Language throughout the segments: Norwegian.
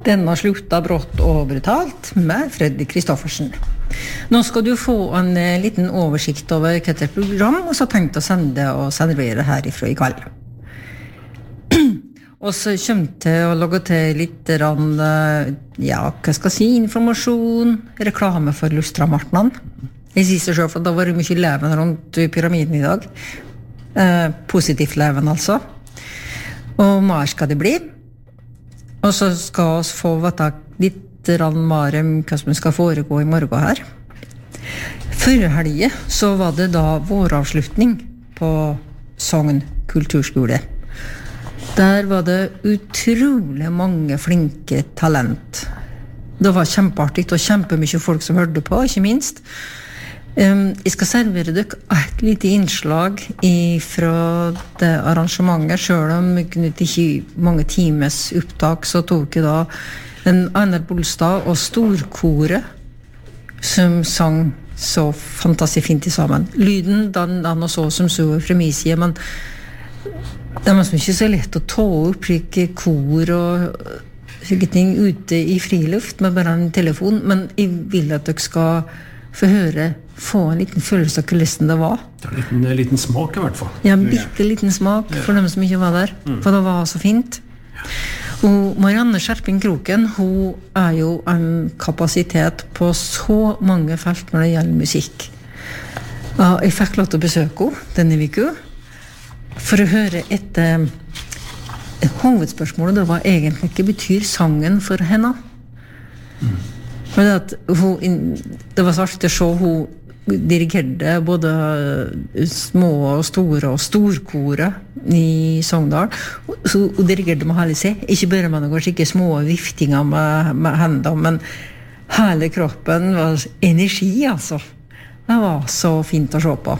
Denna slutta brått og brutalt med Freddy Kristoffersen. Nå skal du få en liten oversikt over hva det program, og så tenkt å sende og servere herifra I kveld. Og så kommer til å lage til litt ja, hva skal jeg si, informasjon, reklame for Lustramartnan. Jeg sier seg selv, for da var det mye leven rundt pyramiden I dag. Positivt leven altså. Og mer skal det bli. Og så skal vi få vite litt mer om hva som skal foregå I morgen her. Før helge så var det da våravslutning på Sogn kulturskole. Der var det utrolig mange flinke talent. Det var kjempeartig og kjempemye folk som hørte på, ikke minst. Jeg skal servere dere et lite innslag fra det arrangementet, selv om det ikke mange times opptak, så tok jeg da en Einar Bolstad og storkoret som sang så fantastisk fint sammen. Lyden, den og så som så fra min side, men det var ikke så lett å ta opp like kor og slike ting ute I friluft med bare en telefon, men jeg vil at dere skal få en liten følelse av hvordan det var. En liten smak I hvert fall. Ja, en bitte liten smak for dem som ikke var der, for det var så fint. Og Marianne Skjerping Kroken, hun jo en kapasitet på så mange felt når det gjelder musikk. Jeg fikk lov til å besøke henne denne uka, for å høre etter hovedspørsmålet, det var egentlig hva betyr sangen for henne? For det var så artig å se hun dirigerte både små og store og storkoret I Sogndal. Så hun dirigerte med hele seg, ikke bare med noen skikkelig små viftinger med hendene, men hele kroppen var energi, altså. Det var så fint å se på.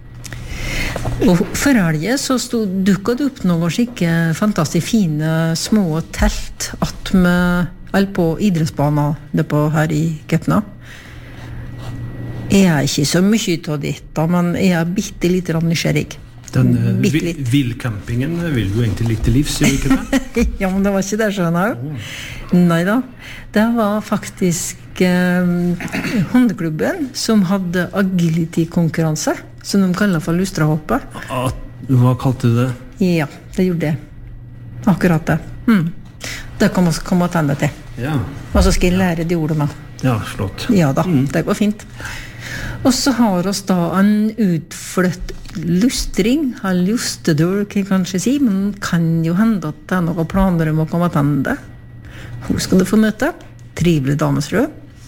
Og for helge så dukket det opp noen skikkelig fantastisk fine små telt at med på idrettsbanen det på her I Køpna. Jeg ikke så mye av dette, men jeg bitte litt nysgjerrig. Den villcampingen vil du egentlig litt til livs, gjør ikke det? Ja, men det var ikke det, skjønner jeg. Neida, det var faktisk hundeklubben som hadde agility-konkurranse, som de kaller for lustrahoppet. Hva kalte du det? Ja, det gjorde det. Akkurat det. Det kan man komme til til. Ja. Og så skal jeg lære de ordene med. Ja, slått. Ja da, det går fint. Og så har oss da en utfløtt lustring, en lustedør, kan jeg kanskje si, men kan jo hende at det noen planer om å komme til det. Hun skal du få møte. Trivelig damesrød.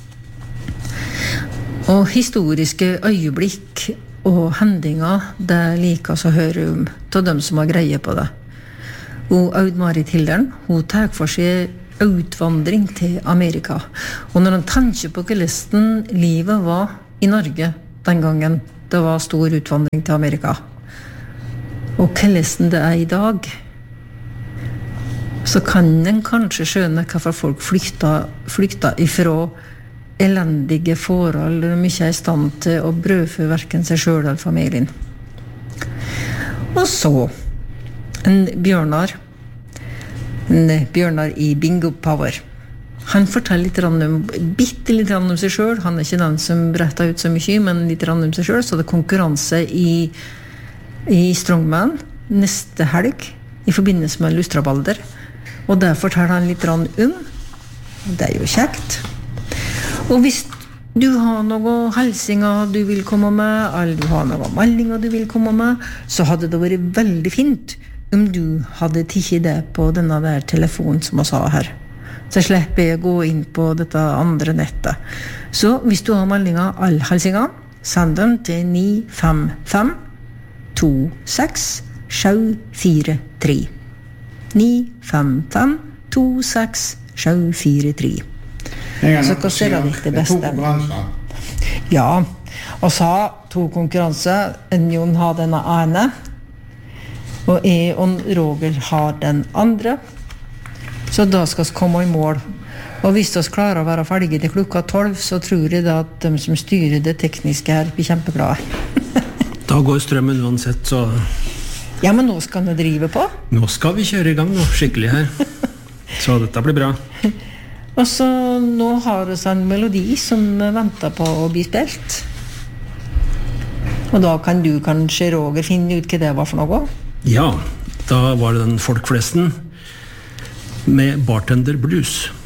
Og historiske øyeblikk og hendinger, det liker oss å høre om til dem som har greie på det. Og Aud-Marit Hilderen, hun tar for seg utvandring til Amerika. Og når han tenker på hvordan livet var I Norge den gangen det var stor utvandring til Amerika, og hvordan det I dag, så kan en kanskje skjønne hvorfor folk flykta ifra elendige forhold de ikke I stand til å brødfø hverken seg selv eller familien. Og så en Bjørnar I Bingo Power. Han forteller bitte litt om seg selv. Han ikke den som bretter ut så mye, men litt om seg selv. Så det konkurranse I Strongman neste helg I forbindelse med Lustrabalder. Og det forteller han litt om. Det jo kjekt. Og hvis du har noen helsinger du vil komme med, eller du har noen meldinger du vil komme med, så hadde det vært veldig fint om du hadde tikket det på denne der telefonen som jeg sa her. Så slipper jeg å gå inn på dette andre nettet. Så hvis du har meldinger, alle helsinger, send dem til 955 26 743. 955 26 743. Så hva ser det det beste? Ja, og så to konkurranser. Jon har denne ene, og jeg og Roger har den andre. Så da skal vi komme I mål. Og hvis vi klarer å være ferdige til klokka 12, så tror jeg da at de som styrer det tekniske her blir kjempeglade. Da går strømmen uansett, så... Ja, men nå skal vi drive på. Nå skal vi kjøre I gang nå, skikkelig her. Så dette blir bra. Og så nå har vi en melodi som venter på å bli spilt. Og da kan du kanskje, Roger, finne ut hva det var for noe? Ja, da var det den folkflesten med Bartender Blues.